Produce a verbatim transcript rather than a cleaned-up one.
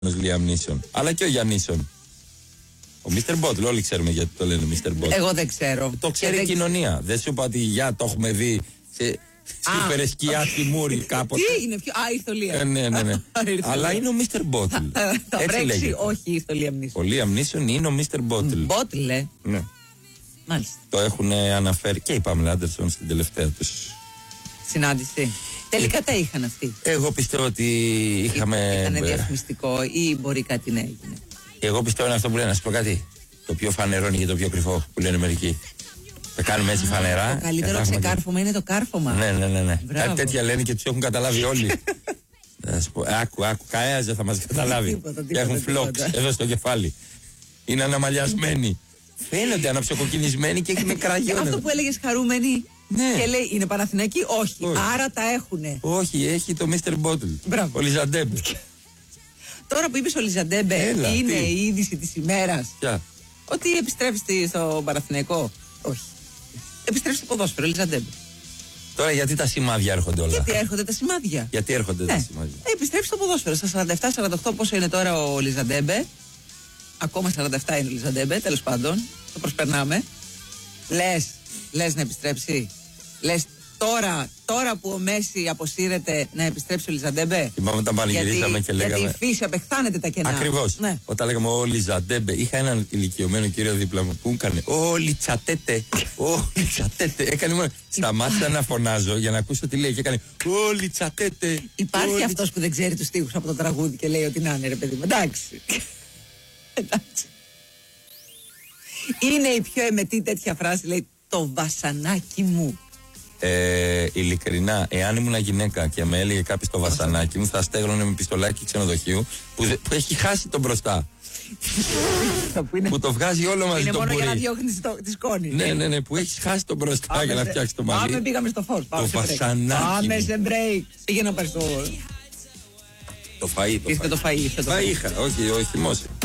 Λίαμ Νίσον. Αλλά και ο Γιαννίσον. Ο μίστερ Bottle, όλοι ξέρουμε γιατί το λένε μίστερ Bottle. Εγώ δεν ξέρω. Το ξέρει η δεν... κοινωνία. Δεν σου είπα ότι για το έχουμε δει σε σύμφερε σκιά στη Μούρη κάποτε. Τι είναι, πιο. Α, ήρθε ο Λίαμ. Ε, ναι, ναι, ναι. Αλλά είναι ο μίστερ Bottle. Θα βρέξει, όχι, ήρθε ο Λίαμ Νίσον. Ο Λίαμ Νίσον είναι ο μίστερ Bottle. Bottle, ε. Ναι. Μάλιστα. Το έχουν αναφέρει και η Πάμελα Άντερσον στην τελευταία του συνάντηση. Τελικά τα είχαν αυτοί. Εγώ πιστεύω ότι είχαμε. Ήταν διαφημιστικό ή μπορεί κάτι να έγινε. Εγώ πιστεύω είναι αυτό που λένε. Να σου πω κάτι. Το πιο φανερό είναι και το πιο κρυφό που λένε μερικοί. Θα κάνουμε έτσι φανερά. Το καλύτερο ξεκάρφωμα είναι το κάρφωμα. Ναι, ναι, ναι. ναι. Κάτι τέτοια λένε και του έχουν καταλάβει όλοι. Άκου, άκου. Κανένα δεν θα μα καταλάβει. Έχουν φλόξ εδώ στο κεφάλι. Είναι αναμαλιασμένοι. Φαίνονται αναψοκοκκινισμένοι και έχουν κραγιόνες. Αυτό που έλεγε χαρούμενοι. Ναι. Και λέει είναι Παναθηναϊκοί, όχι. όχι. Άρα τα έχουνε. Όχι, έχει το μίστερ Bottle. Ο Λιζαντέμπε. Τώρα που είπες ο Λιζαντέμπε, Έλα, είναι τι? η είδηση της ημέρας. Ποια? Ότι επιστρέφει στο Παναθηναϊκό. Όχι. Επιστρέφει στο ποδόσφαιρο, ο Λιζαντέμπε. Τώρα γιατί τα σημάδια έρχονται όλα. Γιατί έρχονται τα σημάδια. Γιατί έρχονται ναι. τα σημάδια. Επιστρέφει στο ποδόσφαιρο. Στα σαράντα επτά σαράντα οκτώ πόσο είναι τώρα ο Λιζαντέμπε. Ακόμα σαράντα επτά είναι ο Λιζαντέμπε, τέλος πάντων. Το προσπερνάμε. Λες, λες να επιστρέψει. Λες τώρα, τώρα που ο Μέση αποσύρεται να επιστρέψει ο Λιζαντέμπε. Θυμάμαι όταν πανηγυρίσαμε και λέγαμε. Γιατί η φύση απεχθάνεται τα κενά. Ακριβώς. Ναι. Όταν λέγαμε ο Λιζαντέμπε, είχα έναν ηλικιωμένο κύριο δίπλα μου που έκανε ο Λιτσατέτε. Ο Λιτσατέτε. Έκανε μόνο. Σταμάτησα να φωνάζω για να ακούσω τι λέει και έκανε ο Λιτσατέτε. Υπάρχει αυτός που δεν ξέρει τους στίχους από το τραγούδι και λέει ότι να είναι ρε παιδί μου. Εντάξει. Εντάξει. Είναι η πιο εμετή τέτοια φράση, λέει το βασανάκι μου. Ε, ειλικρινά, εάν ήμουν γυναίκα και με έλεγε κάποιο το βασανάκι μου, θα στέγνωνε με πιστολάκι ξενοδοχείου που, δε, που έχει χάσει τον μπροστά. που, είναι, που το βγάζει όλο μαζί είναι το μόνο πουρί. για να διώχνει τη σκόνη. Ναι, ναι, ναι, που έχει χάσει τον μπροστά για να φτιάξει το μαλλί. Πάμε, πήγαμε στο φως. Το βασανάκι. Πάμε σε break. Πήγε να πάρει το. Το φαΐ. Το φαΐ. Το φαΐ είχα, όχι, ο χυμός.